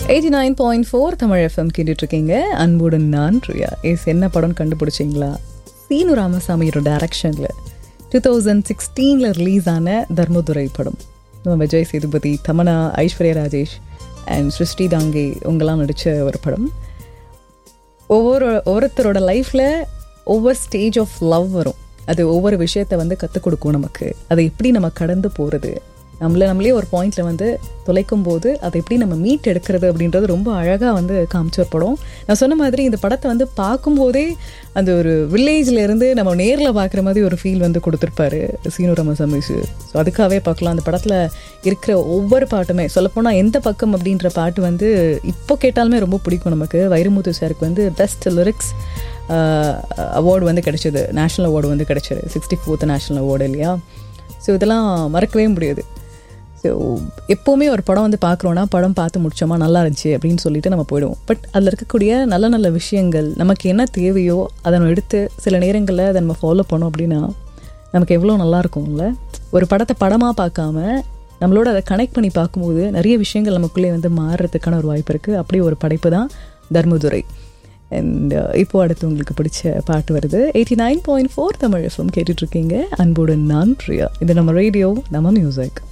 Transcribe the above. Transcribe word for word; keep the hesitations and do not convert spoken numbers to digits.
Eighty nine point four Tamil FM கேட்டுட்ருக்கீங்க. அன்புடன் நான் பிரியா. எஸ், என்ன படம் கண்டுபிடிச்சிங்களா? சீனு ராமசாமியோட டைரக்ஷனில் டூ தௌசண்ட் சிக்ஸ்டீனில் ரிலீஸ் ஆன தர்மதுரை படம். விஜய் சேதுபதி, தமனா, ஐஸ்வர்யா ராஜேஷ் அண்ட் ஸ்ருஷ்டி தாங்கே இவங்கெல்லாம் நடித்த ஒரு படம். ஒவ்வொரு ஒவ்வொருத்தரோட லைஃப்பில் ஒவ்வொரு ஸ்டேஜ் ஆஃப் லவ் வரும். அது ஒவ்வொரு விஷயத்தை வந்து கற்றுக் கொடுக்கும் நமக்கு. அதை எப்படி நம்ம கடந்து போகிறது, நம்மளை நம்மளே ஒரு பாயிண்டில் வந்து தொலைக்கும் போது அதை எப்படி நம்ம மீட் எடுக்கிறது அப்படின்றது ரொம்ப அழகாக வந்து காமிச்ச ஒரு படம். நான் சொன்ன மாதிரி இந்த படத்தை வந்து பார்க்கும்போதே அந்த ஒரு வில்லேஜ்லேருந்து நம்ம நேரில் பார்க்குற மாதிரி ஒரு ஃபீல் வந்து கொடுத்துருப்பாரு சீனு ராமசாமி. ஸோ அதுக்காகவே பார்க்கலாம். அந்த படத்தில் இருக்கிற ஒவ்வொரு பாட்டுமே, சொல்லப்போனால் எந்த பக்கம் அப்படின்ற பாட்டு வந்து இப்போ கேட்டாலுமே ரொம்ப பிடிக்கும் நமக்கு. வைரமுத்து சாருக்கு வந்து பெஸ்ட் லிரிக்ஸ் அவார்டு வந்து கிடைச்சது, நேஷ்னல் அவார்டு வந்து கிடைச்சது, சிக்ஸ்டி ஃபோர்த் நேஷ்னல் அவார்டு இல்லையா? ஸோ இதெல்லாம் மறக்கவே முடியாது. ஸோ எப்போவுமே ஒரு படம் வந்து பார்க்குறோன்னா படம் பார்த்து முடிச்சோமா நல்லா இருந்துச்சு அப்படின்னு சொல்லிட்டு நம்ம போயிடுவோம். பட் அதில் இருக்கக்கூடிய நல்ல நல்ல விஷயங்கள், நமக்கு என்ன தேவையோ அதை நம்ம எடுத்து சில நேரங்களில் அதை நம்ம ஃபாலோ பண்ணோம் அப்படின்னா நமக்கு எவ்வளோ நல்லாயிருக்கும்ல. ஒரு படத்தை படமாக பார்க்காம நம்மளோட அதை கனெக்ட் பண்ணி பார்க்கும்போது நிறைய விஷயங்கள் நமக்குள்ளே வந்து மாறுறதுக்கான ஒரு வாய்ப்பு இருக்குது. அப்படி ஒரு படைப்பு தான் தர்மதுரை. அண்ட் இப்போது அடுத்து உங்களுக்கு பிடிச்ச பாட்டு வருது. Eighty nine point four Tamil FM கேட்டுட்ருக்கீங்க. அன்புடன் நான் பிரியா. இது நம்ம ரேடியோ, நம்ம மியூசிக்.